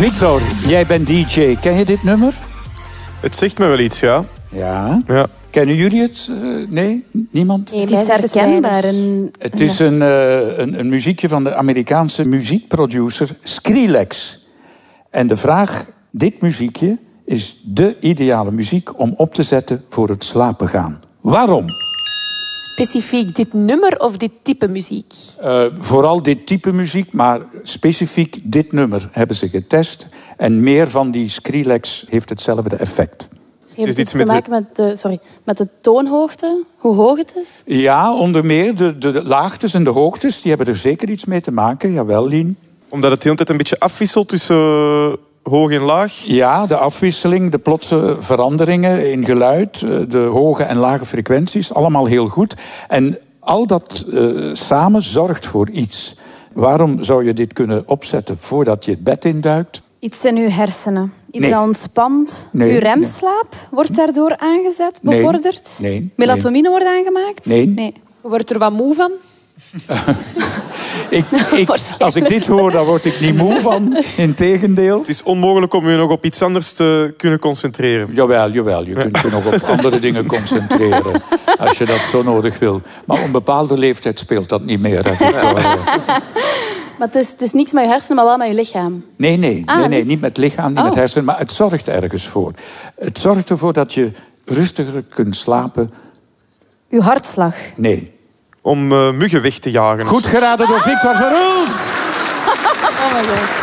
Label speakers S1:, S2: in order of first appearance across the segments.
S1: Victor, jij bent DJ. Ken je dit nummer?
S2: Het zegt me wel iets, ja.
S1: Ja.
S2: Ja.
S1: Kennen jullie het? Nee? Niemand?
S3: Nee, het is herkenbaar.
S1: Het is een muziekje van de Amerikaanse muziekproducer Skrillex. En de vraag, dit muziekje is de ideale muziek om op te zetten voor het slapen gaan. Waarom?
S3: Specifiek dit nummer of dit type muziek?
S1: Vooral dit type muziek, maar specifiek dit nummer hebben ze getest. En meer van die Skrillex heeft hetzelfde effect.
S3: Heeft het iets te maken met de toonhoogte? Hoe hoog het is?
S1: Ja, onder meer de laagtes en de hoogtes, die hebben er zeker iets mee te maken. Jawel, Lien.
S2: Omdat het de hele tijd een beetje afwisselt tussen hoog en laag?
S1: Ja, de afwisseling, de plotse veranderingen in geluid, de hoge en lage frequenties, allemaal heel goed. En al dat samen zorgt voor iets. Waarom zou je dit kunnen opzetten voordat je het bed induikt?
S4: Iets in uw hersenen. Iets
S1: Nee.
S4: dat ontspant.
S1: Nee.
S4: Uw remslaap wordt daardoor aangezet, bevorderd.
S1: Nee.
S4: Melatonine wordt aangemaakt.
S1: Nee.
S4: Nee.
S3: Je wordt er wat moe van?
S1: Als ik dit hoor, dan word ik niet moe van. Integendeel.
S2: Het is onmogelijk om je nog op iets anders te kunnen concentreren.
S1: Jawel. Je kunt je nog op andere dingen concentreren. Als je dat zo nodig wil. Maar op een bepaalde leeftijd speelt dat niet meer. Hè, Victor.
S3: Maar het is niks met je hersenen, maar wel met je lichaam.
S1: Nee,
S3: niet?
S1: niet met het lichaam, niet met hersenen. Maar het zorgt ergens voor. Het zorgt ervoor dat je rustiger kunt slapen.
S4: Uw hartslag.
S1: Nee.
S2: Om muggen weg te jagen.
S1: Goed geraden door Victor Verhulst.
S3: Oh my god.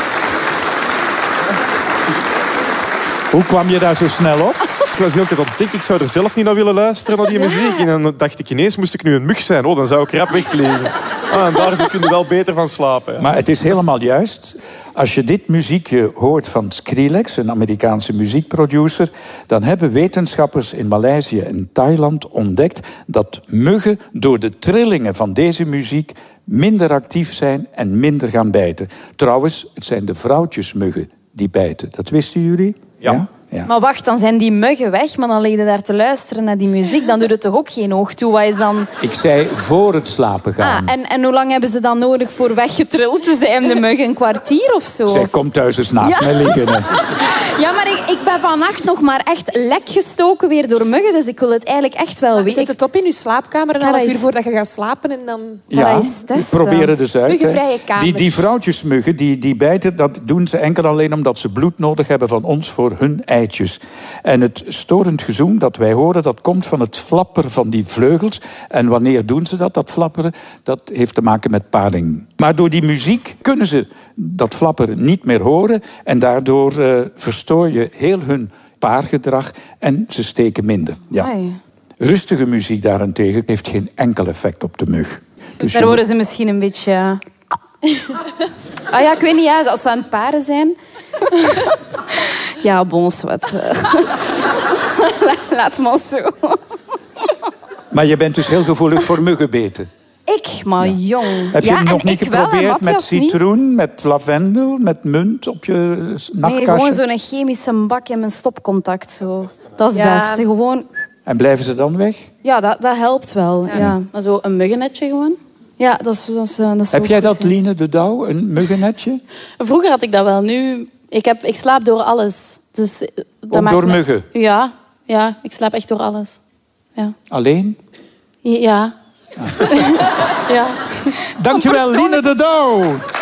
S1: Hoe kwam je daar zo snel op?
S2: Ik was de hele tijd aan het denken, ik zou er zelf niet naar willen luisteren, naar die muziek. En dan dacht ik ineens, moest ik nu een mug zijn? Oh, dan zou ik rap wegvliegen. En daar kun je wel beter van slapen. Ja.
S1: Maar het is helemaal juist. Als je dit muziekje hoort van Skrillex, een Amerikaanse muziekproducer, dan hebben wetenschappers in Maleisië en Thailand ontdekt dat muggen door de trillingen van deze muziek minder actief zijn en minder gaan bijten. Trouwens, het zijn de vrouwtjesmuggen die bijten. Dat wisten jullie?
S2: Ja.
S1: Ja.
S4: Maar wacht, dan zijn die muggen weg, maar dan lig je daar te luisteren naar die muziek. Dan doet het toch ook geen oog toe? Wat is dan...
S1: Ik zei voor het slapen gaan.
S4: En hoe lang hebben ze dan nodig voor weggetrild te zijn, de muggen? Een kwartier of zo?
S1: Zij komt thuis eens naast mij liggen. Hè.
S4: Ja, maar ik ben vannacht nog maar echt lek gestoken weer door muggen, dus ik wil het eigenlijk echt wel weten.
S3: Zet het op in je slaapkamer een half uur voordat je gaat slapen en dan...
S1: Ja, probeer het eens uit.
S3: Muggenvrije kamer.
S1: Die vrouwtjesmuggen die bijten, dat doen ze enkel alleen omdat ze bloed nodig hebben van ons voor hun eitjes. En het storend gezoem dat wij horen, dat komt van het flapperen van die vleugels. En wanneer doen ze dat flapperen? Dat heeft te maken met paring. Maar door die muziek kunnen ze dat flapperen niet meer horen. En daardoor verstoor je heel hun paargedrag en ze steken minder. Ja.
S4: Ai.
S1: Rustige muziek daarentegen heeft geen enkel effect op de mug. Dus
S4: Daar worden ze misschien een beetje... Ah ja, ik weet niet, ja, als ze aan het paren zijn. Ja, bons wat. Laat maar zo.
S1: Maar je bent dus heel gevoelig voor muggenbeten.
S4: Ik, maar jong.
S1: Heb je het nog niet geprobeerd met
S4: Matthias
S1: citroen, met lavendel, met munt op je nachtkastje?
S4: Nee, gewoon zo'n chemische bak in mijn stopcontact. Zo. Dat is het beste. Gewoon...
S1: En blijven ze dan weg?
S4: Ja, dat helpt wel. Ja.
S3: Maar zo een muggennetje gewoon.
S4: Ja, dat is
S1: Heb jij dat, Line de Douw, een muggennetje?
S3: Vroeger had ik dat wel. Nu... Ik slaap door alles. Dus dat
S1: Ook
S3: maakt
S1: door muggen?
S3: Ja, ik slaap echt door alles. Ja.
S1: Alleen?
S3: Ja. Ja.
S1: Dankjewel, Line de Douw.